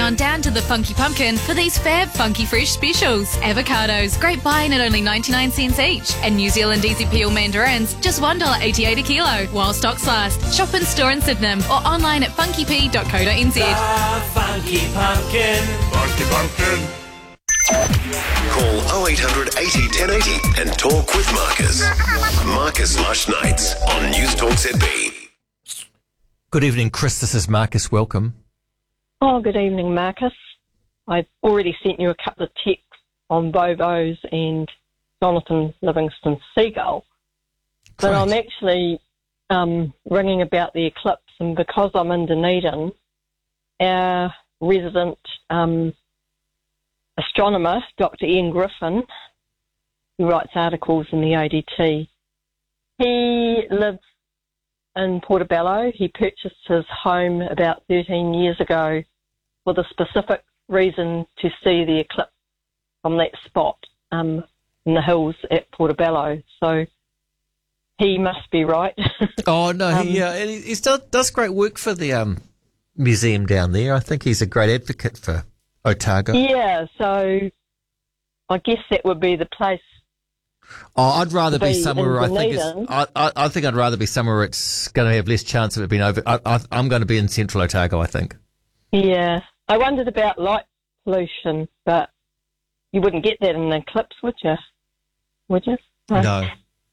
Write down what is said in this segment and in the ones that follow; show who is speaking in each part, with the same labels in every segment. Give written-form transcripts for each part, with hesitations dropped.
Speaker 1: on down to the Funky Pumpkin for these fab Funky Fresh specials. Avocados, great buying at only 99 cents each. And New Zealand Easy Peel mandarins, just $1.88 a kilo, while stocks last. Shop in store in Sydenham or online at funkyp.co.nz.
Speaker 2: The Funky Pumpkin.
Speaker 3: Funky Pumpkin.
Speaker 4: Call 0800 80 1080 and talk with Marcus. Marcus Lush Nights on News Talk ZB.
Speaker 5: Good evening, Chris. This is Marcus. Welcome.
Speaker 6: Oh, good evening, Marcus. I've already sent you a couple of texts on Bobos and Jonathan Livingston Seagull. But I'm actually ringing about the eclipse, and because I'm in Dunedin, our resident astronomer, Dr. Ian Griffin, who writes articles in the ODT, he lives in Portobello. He purchased his home about 13 years ago for the specific reason to see the eclipse from that spot in the hills at Portobello. So he must be right.
Speaker 5: Oh, no, and he does great work for the museum down there. I think he's a great advocate for Otago.
Speaker 6: Yeah, so I guess that would be the place.
Speaker 5: Oh, I'd rather be somewhere where I think I'd rather be somewhere where it's going to have less chance of it being over. I'm going to be in central Otago, I think.
Speaker 6: Yeah. I wondered about light pollution, but you wouldn't get that in an eclipse, would you? Would you?
Speaker 5: No.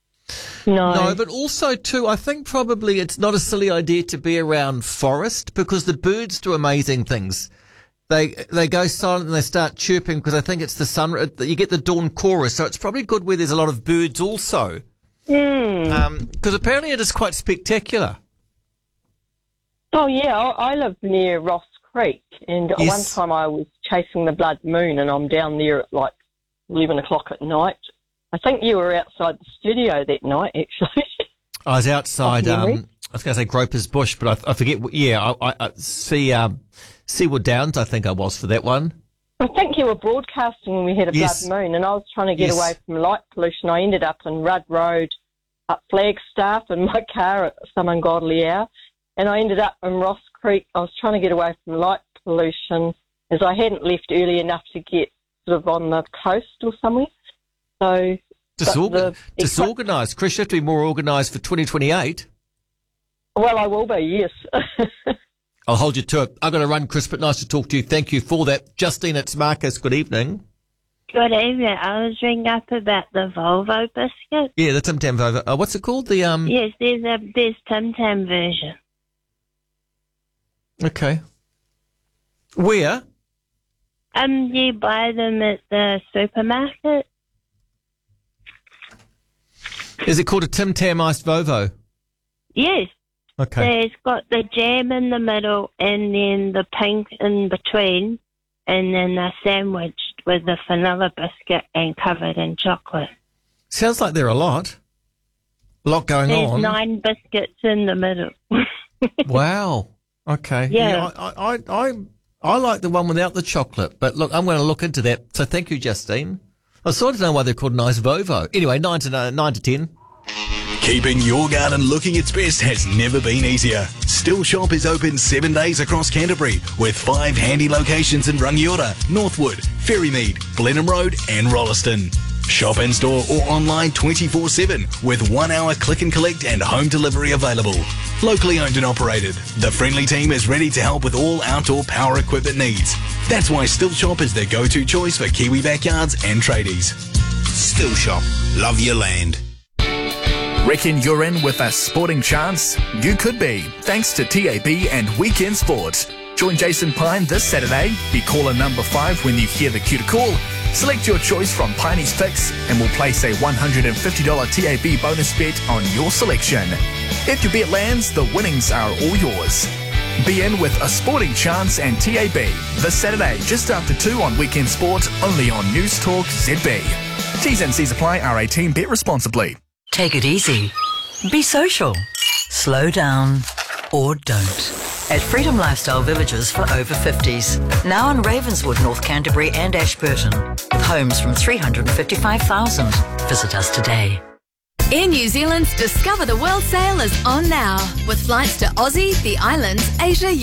Speaker 6: No,
Speaker 5: but also, too, I think probably it's not a silly idea to be around forest because the birds do amazing things. They go silent and they start chirping because I think it's the sun. You get the dawn chorus, so it's probably good where there's a lot of birds also. Because apparently it is quite spectacular.
Speaker 6: Oh, yeah, I live near Ross Creek, and
Speaker 5: Yes.
Speaker 6: one time I was chasing the blood moon, and I'm down there at like 11 o'clock at night. I think you were outside the studio that night, actually.
Speaker 5: I was outside,
Speaker 6: Off
Speaker 5: I
Speaker 6: memory.
Speaker 5: was going to say Groper's Bush, but I forget. Yeah, I see Seaward Downs, I think I was for that one.
Speaker 6: I think you were broadcasting when we had a
Speaker 5: Yes.
Speaker 6: blood moon, and I was trying to get
Speaker 5: Yes.
Speaker 6: away from light pollution. I ended up in Rudd Road, up Flagstaff, in my car at some ungodly hour, and I ended up in Ross Creek. I was trying to get away from light pollution, as I hadn't left early enough to get sort of on the coast or somewhere. So
Speaker 5: Disorganised. Chris, you have to be more organised for 2028.
Speaker 6: Well, I will be, yes.
Speaker 5: I'll hold you to it. I'm going to run, Chris, but nice to talk to you. Thank you for that. Justine, it's Marcus. Good evening.
Speaker 7: Good evening. I was ringing up about the Volvo biscuit.
Speaker 5: Yeah, the Tim Tam Volvo. What's it called? The
Speaker 7: Yes, there's Tim Tam version.
Speaker 5: Okay. Where?
Speaker 7: You buy them at the supermarket.
Speaker 5: Is it called a Tim Tam iced Volvo?
Speaker 7: Yes.
Speaker 5: Okay.
Speaker 7: There's got the jam in the middle and then the pink in between, and then they're sandwiched with the vanilla biscuit and covered in chocolate.
Speaker 5: Sounds like there are a lot. A lot going
Speaker 7: There's
Speaker 5: on.
Speaker 7: 9 biscuits in the middle.
Speaker 5: Wow. Okay.
Speaker 7: Yeah.
Speaker 5: I like the one without the chocolate, but look, I'm going to look into that. So thank you, Justine. I sort of know why they're called nice Volvo. Anyway, 9 to 10.
Speaker 3: Keeping your garden looking its best has never been easier. Still Shop is open 7 days across Canterbury with 5 handy locations in Rangiora, Northwood, Ferrymead, Blenheim Road and Rolleston. Shop in store or online 24/7 with 1 hour click and collect and home delivery available. Locally owned and operated, the friendly team is ready to help with all outdoor power equipment needs. That's why Still Shop is the go-to choice for Kiwi backyards and tradies.
Speaker 4: Still Shop. Love your land.
Speaker 8: Reckon you're in with a sporting chance? You could be, thanks to TAB and Weekend Sport. Join Jason Pine this Saturday. Be caller number 5 when you hear the cue to call. Select your choice from Piney's Picks and we'll place a $150 TAB bonus bet on your selection. If your bet lands, the winnings are all yours. Be in with a sporting chance and TAB this Saturday just after 2 on Weekend Sport, only on News Talk ZB. T's and C's apply. R18. Bet responsibly.
Speaker 9: Take it easy. Be social. Slow down or don't. At Freedom Lifestyle Villages for over 50s. Now in Ravenswood, North Canterbury and Ashburton. With homes from $355,000. Visit us today.
Speaker 1: Air New Zealand's Discover the World sale is on now, with flights to Aussie, the islands, Asia,